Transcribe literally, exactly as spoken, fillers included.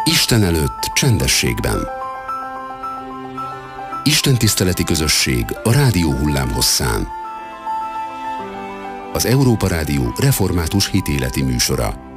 Isten előtt csendességben. Istentiszteleti közösség a rádió hullámhosszán. Az Európa Rádió református hitéleti műsora.